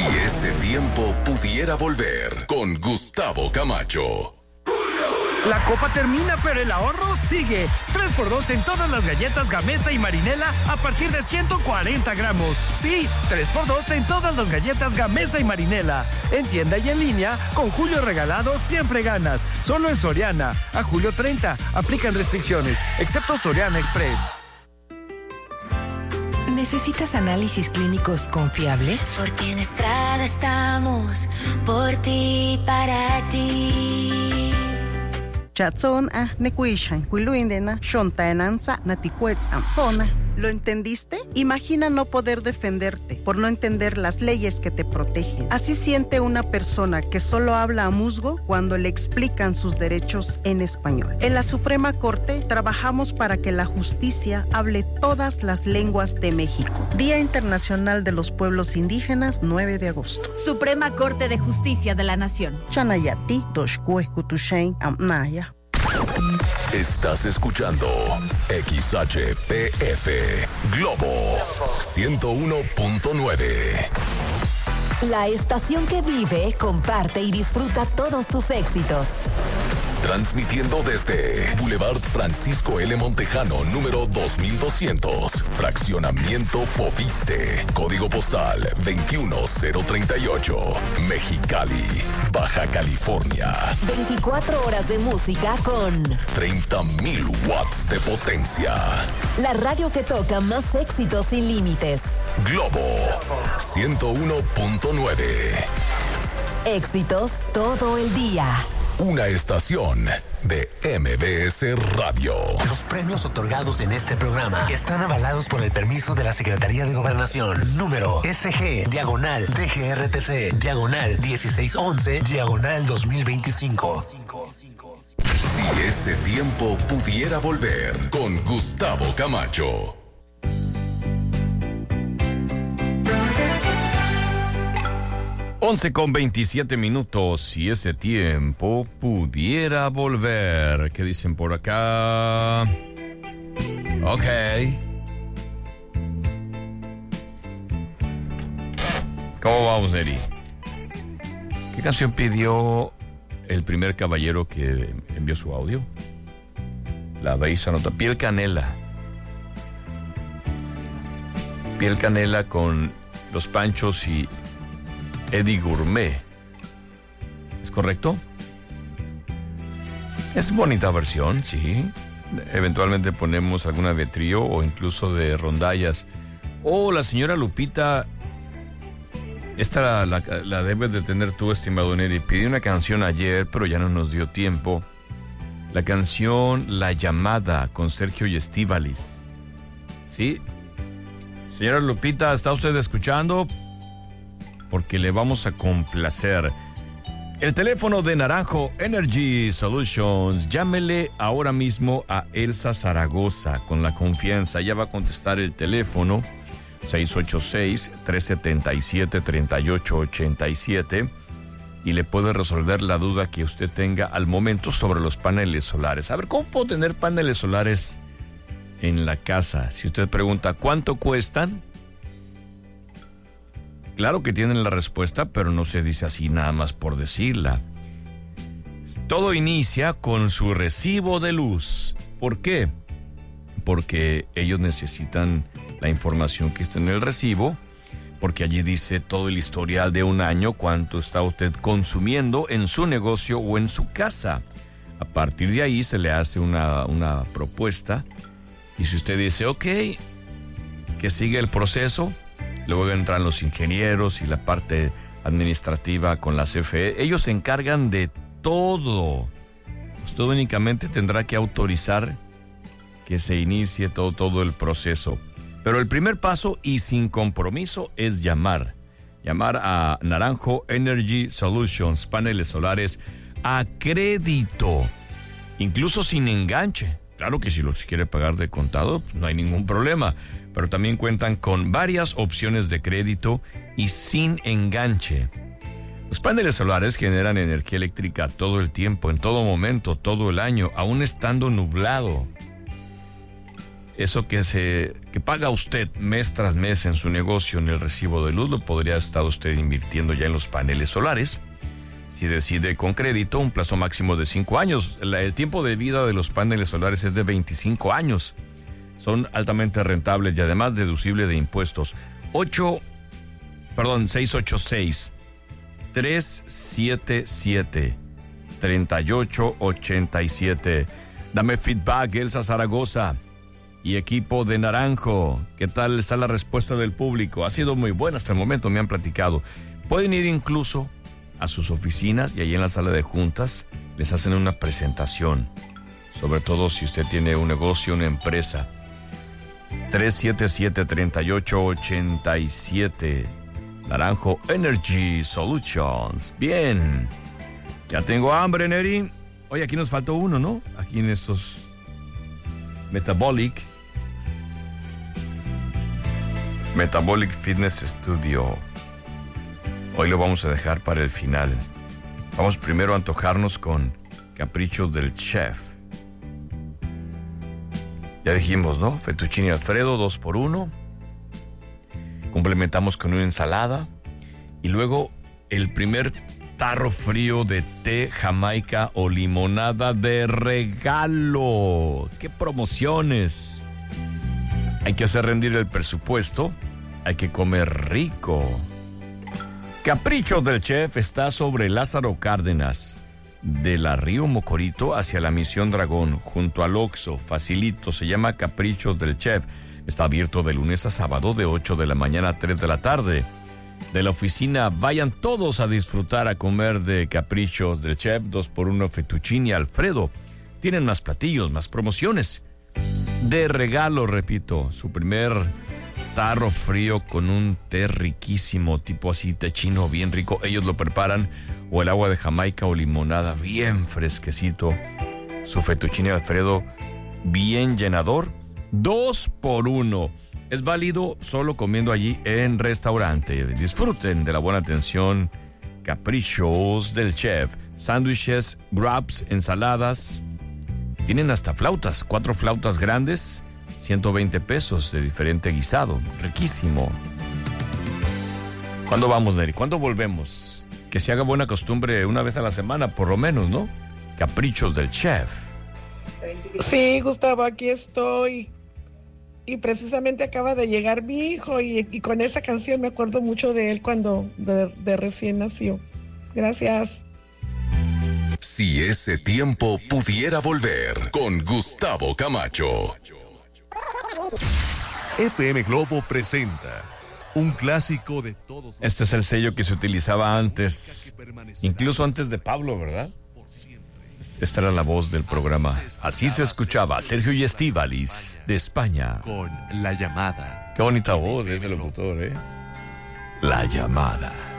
ese tiempo pudiera volver con Gustavo Camacho. La copa termina, pero el ahorro sigue. 3x2 en todas las galletas Gamesa y Marinela a partir de 140 gramos. Sí, 3x2 en todas las galletas Gamesa y Marinela. En tienda y en línea, con Julio Regalado siempre ganas. Solo en Soriana. A julio 30. Aplican restricciones, excepto Soriana Express. ¿Necesitas análisis clínicos confiables? Porque en Estrada estamos por ti, para ti. Chatson nekuishan huiluindena shontaenanza naticuetz ampona. ¿Lo entendiste? Imagina no poder defenderte por no entender las leyes que te protegen. Así siente una persona que solo habla a musgo cuando le explican sus derechos en español. En la Suprema Corte trabajamos para que la justicia hable todas las lenguas de México. Día Internacional de los Pueblos Indígenas, 9 de agosto. Suprema Corte de Justicia de la Nación. Chanayati, Doshkue, Kutushain, Amnaya. Estás escuchando XHPF Globo 101.9. La estación que vive, comparte y disfruta todos tus éxitos. Transmitiendo desde Boulevard Francisco L. Montejano, número 2200, Fraccionamiento Foviste, Código Postal 21038, Mexicali, Baja California. 24 horas de música con 30,000 watts de potencia. La radio que toca más éxitos sin límites. Globo 101.9. Éxitos todo el día. Una estación de MBS Radio. Los premios otorgados en este programa están avalados por el permiso de la Secretaría de Gobernación. Número SG/DGRTC/1611/2025. Si ese tiempo pudiera volver con Gustavo Camacho. 11:27. Si ese tiempo pudiera volver. ¿Qué dicen por acá? Ok. ¿Cómo vamos, Eri? ¿Qué canción pidió el primer caballero que envió su audio? La veis anota. Piel Canela. Piel Canela con Los Panchos y Eddie Gourmet. ¿Es correcto? Es bonita versión, sí. Eventualmente ponemos alguna de trío o incluso de rondallas. La señora Lupita, esta la debes de tener tú, estimado Neri. Pidió una canción ayer, pero ya no nos dio tiempo. La canción La Llamada con Sergio y Estíbaliz. ¿Sí? Señora Lupita, ¿está usted escuchando? Porque le vamos a complacer. El teléfono de Naranjo Energy Solutions. Llámele ahora mismo a Elsa Zaragoza con la confianza. Ella va a contestar el teléfono 686-377-3887 y le puede resolver la duda que usted tenga al momento sobre los paneles solares. A ver, ¿cómo puedo tener paneles solares en la casa? Si usted pregunta, ¿cuánto cuestan? Claro que tienen la respuesta, pero no se dice así nada más por decirla. Todo inicia con su recibo de luz. ¿Por qué? Porque ellos necesitan la información que está en el recibo, porque allí dice todo el historial de un año, cuánto está usted consumiendo en su negocio o en su casa. A partir de ahí se le hace una propuesta, y si usted dice, ok, que sigue el proceso. Luego entran los ingenieros y la parte administrativa con la CFE. Ellos se encargan de todo. Usted únicamente tendrá que autorizar que se inicie todo el proceso. Pero el primer paso y sin compromiso es llamar. Llamar a Naranjo Energy Solutions, paneles solares a crédito, incluso sin enganche. Claro que si los quiere pagar de contado, no hay ningún problema. Pero también cuentan con varias opciones de crédito y sin enganche. Los paneles solares generan energía eléctrica todo el tiempo, en todo momento, todo el año, aún estando nublado. eso que paga usted mes tras mes en su negocio en el recibo de luz, lo podría estar usted invirtiendo ya en los paneles solares. Si decide con crédito, un plazo máximo de 5 años. El tiempo de vida de los paneles solares es de 25 años. Son altamente rentables y además deducible de impuestos. 686-377-3887. Dame feedback, Elsa Zaragoza y equipo de Naranjo. ¿Qué tal está la respuesta del público? Ha sido muy buena hasta el momento, me han platicado. Pueden ir incluso a sus oficinas y ahí en la sala de juntas les hacen una presentación. Sobre todo si usted tiene un negocio, una empresa. 377-3887. Naranjo Energy Solutions. Bien. Ya tengo hambre, Neri. Oye, aquí nos faltó uno, ¿no? Aquí en estos Metabolic Fitness Studio. Hoy lo vamos a dejar para el final. Vamos primero a antojarnos con caprichos del chef. Ya dijimos, ¿no? Fettuccine Alfredo, 2x1. Complementamos con una ensalada. Y luego el primer tarro frío de té, jamaica o limonada de regalo. ¡Qué promociones! Hay que hacer rendir el presupuesto. Hay que comer rico. Caprichos del Chef está sobre Lázaro Cárdenas, de la Río Mocorito hacia la Misión Dragón, junto al Oxxo. Facilito, se llama Caprichos del Chef. Está abierto de lunes a sábado de 8 de la mañana a 3 de la tarde. De la oficina, vayan todos a disfrutar, a comer de Caprichos del Chef. 2x1 Fettuccine Alfredo. Tienen más platillos, más promociones. De regalo, repito, su primer tarro frío con un té riquísimo, tipo así, té chino bien rico. Ellos lo preparan, o el agua de Jamaica o limonada bien fresquecito. Su Fettuccine Alfredo bien llenador. 2x1. Es válido solo comiendo allí en restaurante. Disfruten de la buena atención. Caprichos del Chef. Sándwiches, wraps, ensaladas. Tienen hasta flautas, 4 flautas grandes, 120 pesos de diferente guisado. Riquísimo. ¿Cuándo vamos, Neri? ¿Cuándo volvemos? Que se haga buena costumbre una vez a la semana, por lo menos, ¿no? Caprichos del Chef. Sí, Gustavo, aquí estoy. Y precisamente acaba de llegar mi hijo y con esa canción me acuerdo mucho de él cuando de recién nació. Gracias. Si ese tiempo pudiera volver, con Gustavo Camacho. FM Globo presenta un clásico de todos. Este es el sello que se utilizaba antes, incluso antes de Pablo, ¿verdad? Esta era la voz del programa. Así se escuchaba Sergio y Estíbaliz, de España. Con La Llamada. Qué bonita voz de ese locutor, ¿eh? La Llamada.